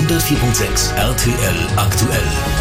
104.6 RTL aktuell.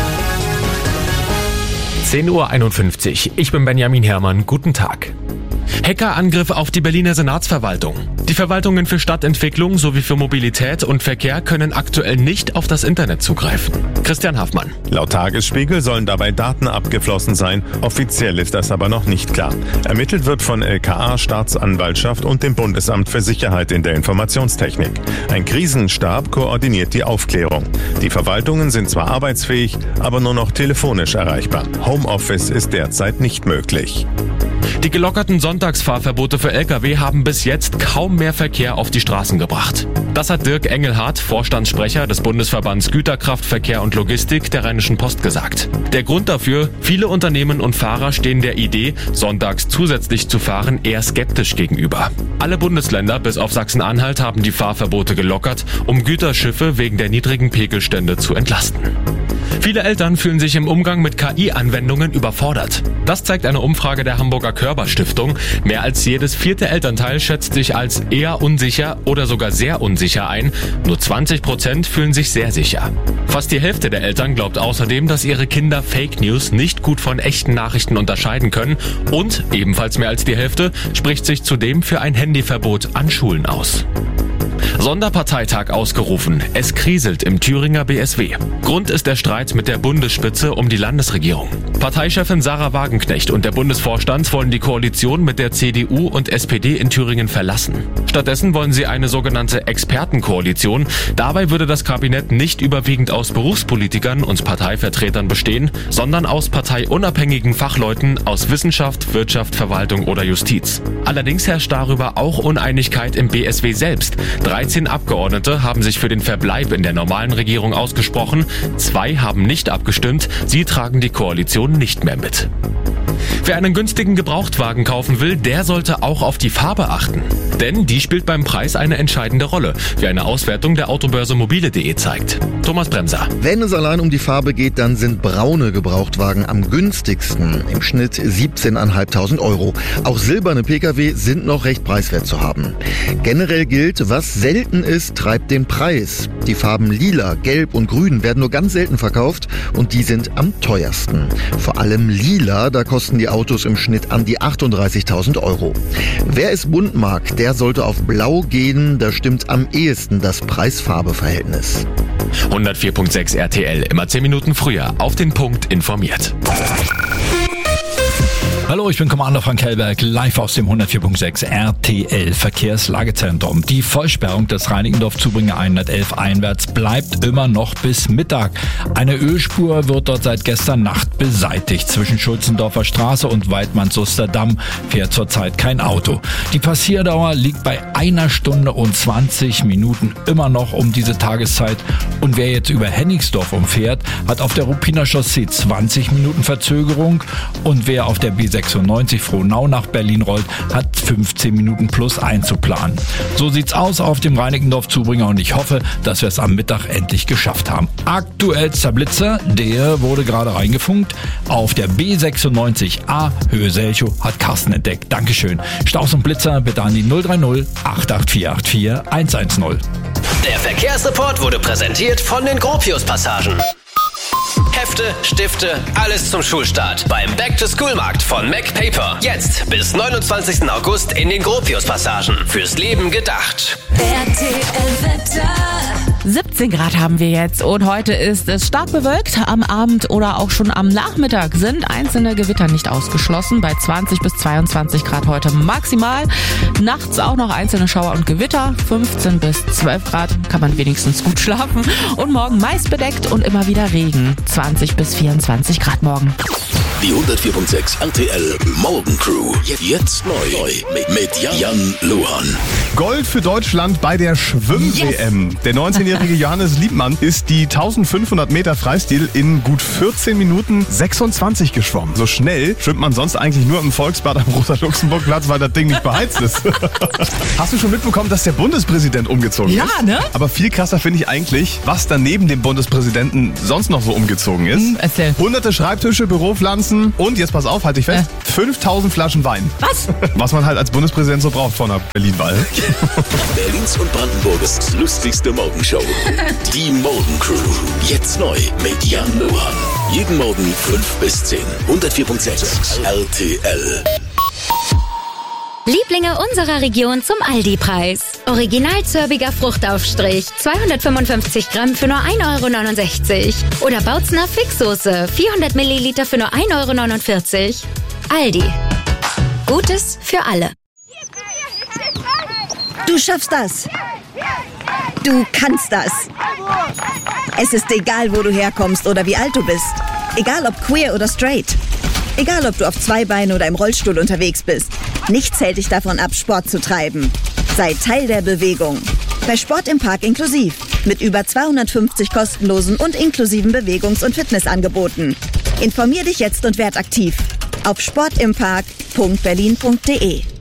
10:51 Uhr. Ich bin Benjamin Herrmann. Guten Tag. Hackerangriff auf die Berliner Senatsverwaltung. Die Verwaltungen für Stadtentwicklung sowie für Mobilität und Verkehr können aktuell nicht auf das Internet zugreifen. Christian Haffmann. Laut Tagesspiegel sollen dabei Daten abgeflossen sein. Offiziell ist das aber noch nicht klar. Ermittelt wird von LKA, Staatsanwaltschaft und dem Bundesamt für Sicherheit in der Informationstechnik. Ein Krisenstab koordiniert die Aufklärung. Die Verwaltungen sind zwar arbeitsfähig, aber nur noch telefonisch erreichbar. Homeoffice ist derzeit nicht möglich. Die gelockerten Sonntagsfahrverbote für Lkw haben bis jetzt kaum mehr Verkehr auf die Straßen gebracht. Das hat Dirk Engelhardt, Vorstandssprecher des Bundesverbands Güterkraft, Verkehr und Logistik der Rheinischen Post gesagt. Der Grund dafür: viele Unternehmen und Fahrer stehen der Idee, sonntags zusätzlich zu fahren, eher skeptisch gegenüber. Alle Bundesländer bis auf Sachsen-Anhalt haben die Fahrverbote gelockert, um Güterschiffe wegen der niedrigen Pegelstände zu entlasten. Viele Eltern fühlen sich im Umgang mit KI-Anwendungen überfordert. Das zeigt eine Umfrage der Hamburger Körber-Stiftung. Mehr als jedes 4. Elternteil schätzt sich als eher unsicher oder sogar sehr unsicher ein. Nur 20% fühlen sich sehr sicher. Fast die Hälfte der Eltern glaubt außerdem, dass ihre Kinder Fake News nicht gut von echten Nachrichten unterscheiden können. Und ebenfalls mehr als die Hälfte spricht sich zudem für ein Handyverbot an Schulen aus. Sonderparteitag ausgerufen. Es kriselt im Thüringer BSW. Grund ist der Streit mit der Bundesspitze um die Landesregierung. Parteichefin Sarah Wagenknecht und der Bundesvorstand wollen die Koalition mit der CDU und SPD in Thüringen verlassen. Stattdessen wollen sie eine sogenannte Expertenkoalition. Dabei würde das Kabinett nicht überwiegend aus Berufspolitikern und Parteivertretern bestehen, sondern aus parteiunabhängigen Fachleuten aus Wissenschaft, Wirtschaft, Verwaltung oder Justiz. Allerdings herrscht darüber auch Uneinigkeit im BSW selbst. 13 Abgeordnete haben sich für den Verbleib in der normalen Regierung ausgesprochen. 2 haben nicht abgestimmt. Sie tragen die Koalition nicht mehr mit. Wer einen günstigen Gebrauchtwagen kaufen will, der sollte auch auf die Farbe achten. Denn die spielt beim Preis eine entscheidende Rolle, wie eine Auswertung der Autobörse mobile.de zeigt. Thomas Bremser. Wenn es allein um die Farbe geht, dann sind braune Gebrauchtwagen am günstigsten. Im Schnitt 17.500 €. Auch silberne Pkw sind noch recht preiswert zu haben. Generell gilt, was selten ist, treibt den Preis. Die Farben Lila, Gelb und Grün werden nur ganz selten verkauft und die sind am teuersten. Vor allem Lila, da kosten die Autos im Schnitt an die 38.000 €. Wer es bunt mag, der sollte auf Blau gehen, da stimmt am ehesten das Preis-Farbe-Verhältnis. 104.6 RTL, immer 10 Minuten früher, auf den Punkt informiert. Hallo, ich bin Commander Frank Hellberg, live aus dem 104.6 RTL Verkehrslagezentrum. Die Vollsperrung des Reinickendorf-Zubringer 111 einwärts bleibt immer noch bis Mittag. Eine Ölspur wird dort seit gestern Nacht beseitigt. Zwischen Schulzendorfer Straße und Weidmanns-Suster Damm fährt zurzeit kein Auto. Die Passierdauer liegt bei 1 Stunde und 20 Minuten immer noch um diese Tageszeit. Und wer jetzt über Hennigsdorf umfährt, hat auf der Ruppiner Chaussee 20 Minuten Verzögerung. Und wer auf der B96 Frohnau nach Berlin rollt, hat 15 Minuten plus einzuplanen. So sieht's aus auf dem Reinickendorf-Zubringer und ich hoffe, dass wir es am Mittag endlich geschafft haben. Aktuellster Blitzer, der wurde gerade reingefunkt. Auf der B96A Höhe Selchow hat Carsten entdeckt. Dankeschön. Staus und Blitzer bitte an die 030 88484 110. Der Verkehrsreport wurde präsentiert von den Gropius-Passagen. Hefte, Stifte, alles zum Schulstart beim Back-to-School-Markt von MacPaper. Jetzt bis 29. August in den Gropius-Passagen. Fürs Leben gedacht. RTL-Wetter. 17 Grad haben wir jetzt und heute ist es stark bewölkt. Am Abend oder auch schon am Nachmittag sind einzelne Gewitter nicht ausgeschlossen. Bei 20 bis 22 Grad heute maximal. Nachts auch noch einzelne Schauer und Gewitter. 15 bis 12 Grad kann man wenigstens gut schlafen. Und morgen meist bedeckt und immer wieder Regen. 20 bis 24 Grad morgen. Die 104.6 RTL Morgencrew. Jetzt neu mit Jan Luhan. Gold für Deutschland bei der Schwimm-WM. Yes. Der 19-jährige Johannes Liebmann ist die 1500 Meter Freistil in gut 14 Minuten 26 geschwommen. So schnell schwimmt man sonst eigentlich nur im Volksbad am Rosa-Luxemburg-Platz, weil das Ding nicht beheizt ist. Hast du schon mitbekommen, dass der Bundespräsident umgezogen ist? Ja, ne? Aber viel krasser finde ich eigentlich, was da neben dem Bundespräsidenten sonst noch so umgezogen ist. Erzähl. Hunderte Schreibtische, Büropflanzen, Essen und, jetzt pass auf, halt dich fest, 5000 Flaschen Wein. Was? Was man halt als Bundespräsident so braucht vor einer Berlin-Wahl. Berlins und Brandenburgs lustigste Morgenshow. Die Morgencrew. Jetzt neu mit Jan Lohan. Jeden Morgen 5 bis 10. 104.6 RTL. Lieblinge unserer Region zum Aldi-Preis. Original zörbiger Fruchtaufstrich, 255 Gramm für nur 1,69 €. Oder Bautzner Fixsoße, 400 Milliliter für nur 1,49 €. Aldi. Gutes für alle. Du schaffst das. Du kannst das. Es ist egal, wo du herkommst oder wie alt du bist. Egal ob queer oder straight. Egal ob du auf 2 Beinen oder im Rollstuhl unterwegs bist. Nichts hält dich davon ab, Sport zu treiben. Sei Teil der Bewegung. Bei Sport im Park inklusiv. Mit über 250 kostenlosen und inklusiven Bewegungs- und Fitnessangeboten. Informier dich jetzt und werd aktiv. Auf sportimpark.berlin.de